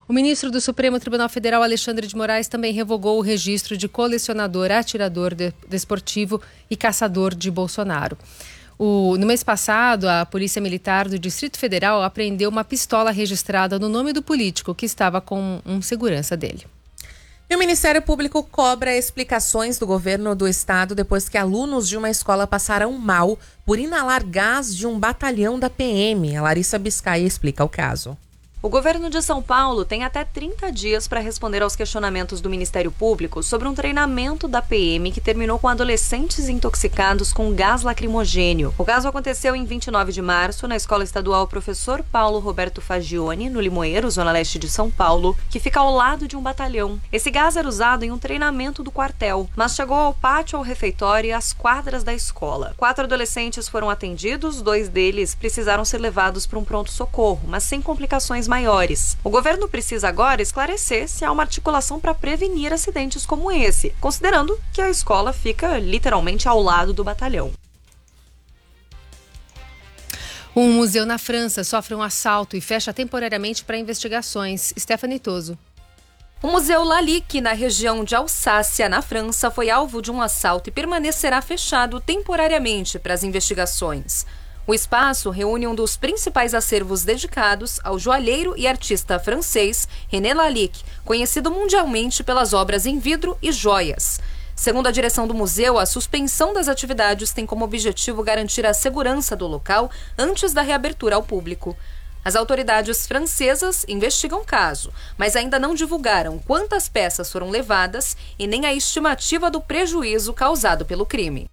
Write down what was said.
O ministro do Supremo Tribunal Federal, Alexandre de Moraes, também revogou o registro de colecionador, atirador desportivo e caçador de Bolsonaro. No mês passado, a Polícia Militar do Distrito Federal apreendeu uma pistola registrada no nome do político que estava com um segurança dele. E o Ministério Público cobra explicações do governo do estado depois que alunos de uma escola passaram mal por inalar gás de um batalhão da PM. A Larissa Biscay explica o caso. O governo de São Paulo tem até 30 dias para responder aos questionamentos do Ministério Público sobre um treinamento da PM que terminou com adolescentes intoxicados com gás lacrimogênio. O caso aconteceu em 29 de março na Escola Estadual Professor Paulo Roberto Fagione, no Limoeiro, zona leste de São Paulo, que fica ao lado de um batalhão. Esse gás era usado em um treinamento do quartel, mas chegou ao pátio, ao refeitório e às quadras da escola. 4 adolescentes foram atendidos, 2 deles precisaram ser levados para um pronto-socorro, mas sem complicações maiores. O governo precisa agora esclarecer se há uma articulação para prevenir acidentes como esse, considerando que a escola fica literalmente ao lado do batalhão. Um museu na França sofre um assalto e fecha temporariamente para investigações. Stephanie Toso. O Museu Lalique, na região de Alsácia, na França, foi alvo de um assalto e permanecerá fechado temporariamente para as investigações. O espaço reúne um dos principais acervos dedicados ao joalheiro e artista francês René Lalique, conhecido mundialmente pelas obras em vidro e joias. Segundo a direção do museu, a suspensão das atividades tem como objetivo garantir a segurança do local antes da reabertura ao público. As autoridades francesas investigam o caso, mas ainda não divulgaram quantas peças foram levadas e nem a estimativa do prejuízo causado pelo crime.